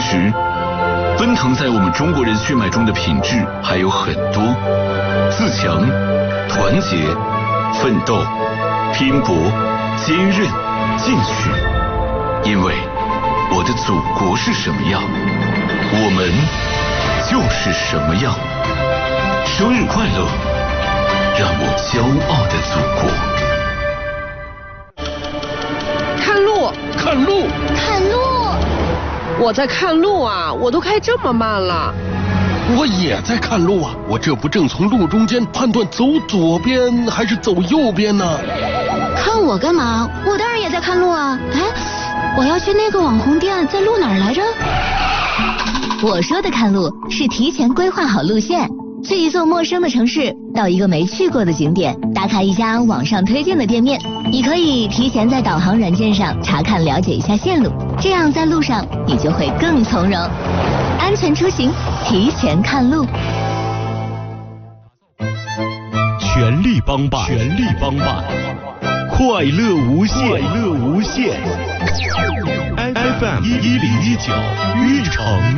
实，奔腾在我们中国人血脉中的品质还有很多：自强、团结、奋斗、拼搏、坚韧、进取。因为我的祖国是什么样，我们就是什么样。生日快乐，让我骄傲的祖国。 看路， 看路， 看路！ 我在看路啊，我都开这么慢了。 我也在看路啊，我这不正从路中间判断走左边还是走右边呢？ 看我干嘛？我当然也在看路啊！哎，我要去那个网红店，在路哪儿来着？我说的看路是提前规划好路线，去一座陌生的城市，到一个没去过的景点，打卡一家网上推荐的店面。你可以提前在导航软件上查看了解一下线路，这样在路上你就会更从容。安全出行，提前看路。 全力帮办，全力帮办，快乐无限，快乐无限。FM 1019，运城